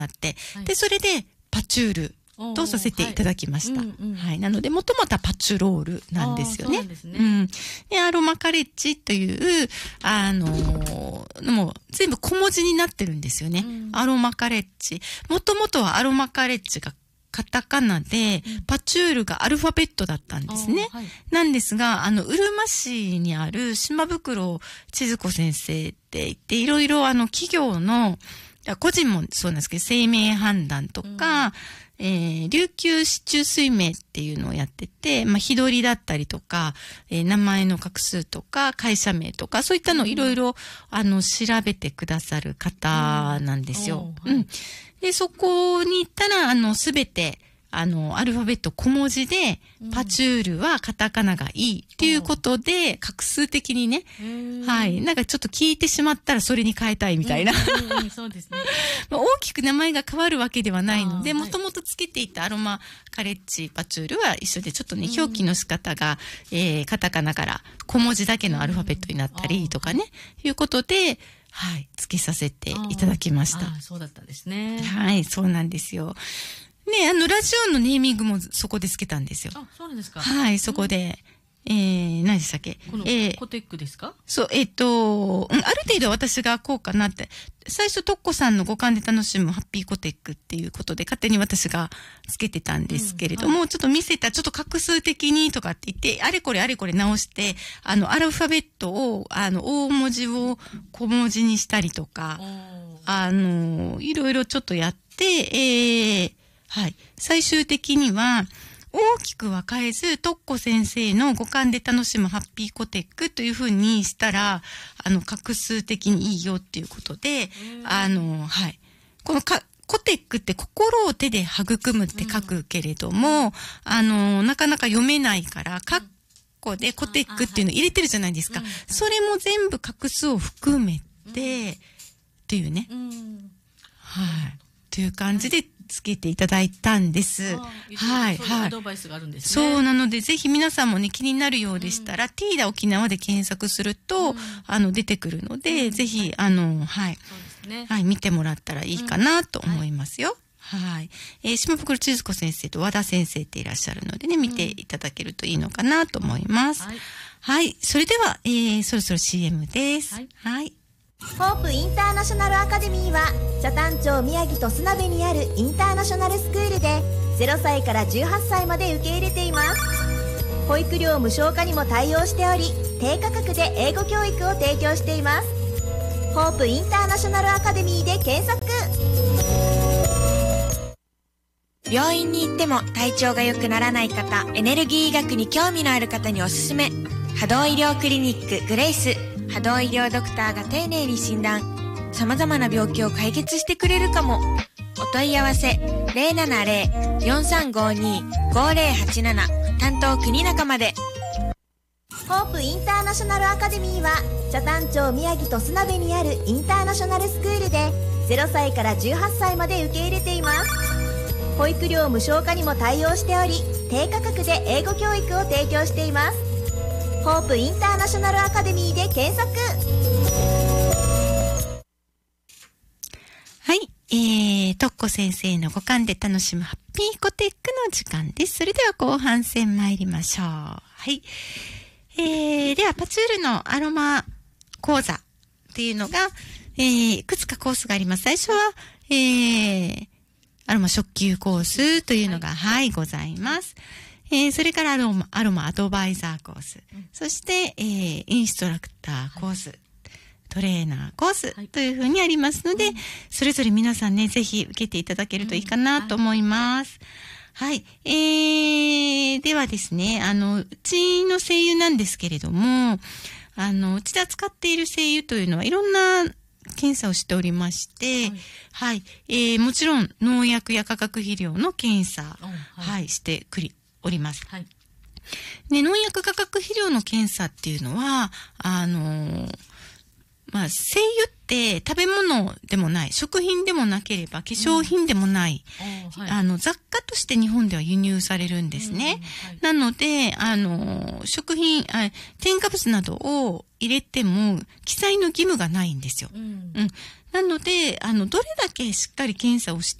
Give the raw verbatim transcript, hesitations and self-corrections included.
って、はい、で、それでパチュールとさせていただきました。はい。うんうんはい、なので、もともとはパチュロールなんですよね。そうですね。うん。で、アロマカレッジという、あのー、もう全部小文字になってるんですよね。うん、アロマカレッジ。もともとはアロマカレッジがカタカナで、うん、パチュールがアルファベットだったんですね。はい、なんですが、あの、うるま市にある島袋千鶴子先生って言って、いろいろあの、企業の、個人もそうなんですけど、生命判断とか、うんえー、琉球市中水明っていうのをやってて、まあ、日取りだったりとか、えー、名前の画数とか、会社名とか、そういったのをいろいろ、あの、調べてくださる方なんですよ。うん。はい、で、そこに行ったら、あの、すべて、あの、アルファベット小文字で、パチュールはカタカナがいいっていうことで、画数的にね、はい。なんかちょっと聞いてしまったらそれに変えたいみたいな。 そうですね。 まあ大きく名前が変わるわけではないので、もともとつけていたアロマカレッジパチュールは一緒で、ちょっとね、表記の仕方が、えー、カタカナから小文字だけのアルファベットになったりとかね、いうことで、はい、つけさせていただきました。 ああ、そうだったんですね。 はい、そうなんですよ。ね、あの、ラジオのネーミングもそこでつけたんですよ。 あ、そうなんですか。 はい、そこで。うん、えー、何でしたっけこの、えー、コテックですかそう、えっ、ー、と、うん、ある程度私がこうかなって、最初、トッコさんの五感で楽しむハッピーコテックっていうことで、勝手に私がつけてたんですけれども、うんはい、ちょっと見せた、ちょっと画数的にとかって言って、あれこれあれこれ直して、あの、アルファベットを、あの、大文字を小文字にしたりとか、あの、いろいろちょっとやって、えー、はい。最終的には、大きくは変えず、トッコ先生の五感で楽しむハッピーコテックというふうにしたら、あの、画数的にいいよっていうことで、あの、はい。このか、コテックって心を手で育むって書くけれども、うん、あの、なかなか読めないから、カッコでコテックっていうの入れてるじゃないですか。うん、それも全部画数を含めて、うん、っていうね。うん、はい。という感じで、つけていただいたんです。はい、 はい。そういうアドバイスがあるんですね。 そうなので、ぜひ皆さんもね、気になるようでしたら、うん、ティーダ沖縄で検索すると、うん、あの、出てくるので、うん、ぜひ、はい、あの、はい。そうですね。はい、見てもらったらいいかなと思いますよ。うん、はい、はい。えー、島袋千鶴子先生と和田先生っていらっしゃるのでね、見ていただけるといいのかなと思います。うん、はい。はい。それでは、えー、そろそろ シーエム です。はい。はい。 ホープインターナショナルアカデミーは北谷町宮城と砂部にあるインターナショナルスクールでゼロさいからじゅうはっさいまで受け入れています。保育料無償化にも対応しており、低価格で英語教育を提供しています。ホープインターナショナルアカデミーで検索。 病院に行っても体調が良くならない方、エネルギー医学に興味のある方におすすめ、波動医療クリニックグレイス。波動医療ドクターが丁寧に診断、様々な病気を解決してくれるかも。お問い合わせ ゼロななゼロ よんさんごに ごゼロはちなな 担当国中まで。 ホープインターナショナルアカデミーは北谷町宮城と砂部にあるインターナショナルスクールでゼロさいからじゅうはっさいまで受け入れています。保育料無償化にも対応しており、低価格で英語教育を提供しています。ホープインターナショナルアカデミーで検索。 はい、えー、トッコ先生の五感で楽しむハッピーコテックの時間です。それでは後半戦参りましょう。はい。えー、ではパチュールのアロマ講座っていうのが、えー、いくつかコースがあります。最初は、えー、アロマ初級コースというのが、はい、はい、ございます。えー、それからアロマ、アロマアドバイザーコース。うん、そして、えー、インストラクターコース。はい、トレーナーコースというふうにありますので、はい、それぞれ皆さんね、ぜひ受けていただけるといいかなと思います。うん、はい、はい。えー、ではですね、あの、うちの声優なんですけれども、あの、うちで扱っている声優というのはいろんな検査をしておりまして、はい、はい、えー、もちろん農薬や化学肥料の検査、はい、はい、してくり、おります。はい。ね、農薬化学肥料の検査っていうのは、あのー、 まあ、精油って食べ物でもない、食品でもなければ化粧品でもない、うんはい、あの、雑貨として日本では輸入されるんですね。うんはい、なので、あの、食品あ、添加物などを入れても記載の義務がないんですよ。うん、うん、なので、あの、どれだけしっかり検査をし